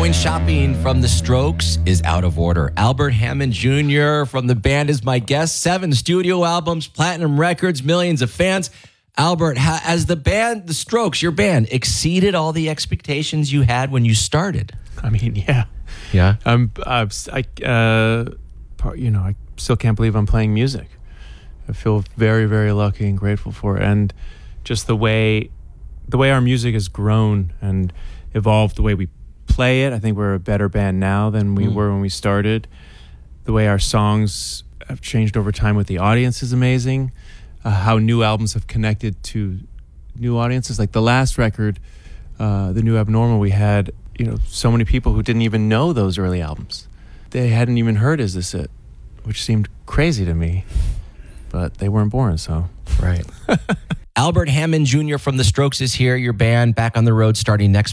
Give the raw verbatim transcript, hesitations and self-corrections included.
Going Shopping from The Strokes is out of order. Albert Hammond Junior from the band is my guest. Seven studio albums, platinum records, millions of fans. Albert, ha- as the band, The Strokes, your band, exceeded all the expectations you had when you started. I mean, yeah. Yeah? I'm, uh, I, uh, part- you know, I still can't believe I'm playing music. I feel very, very lucky and grateful for it. And just the way, the way our music has grown and evolved, the way we play it, I think we're a better band now than we mm. were when we started. The way our songs have changed over time with the audience is amazing. Uh, how new albums have connected to new audiences. Like the last record, uh, The New Abnormal, we had, you know, so many people who didn't even know those early albums. They hadn't even heard Is This It? Which seemed crazy to me, but they weren't born, so. Right. Albert Hammond Junior from The Strokes is here, your band back on the road starting next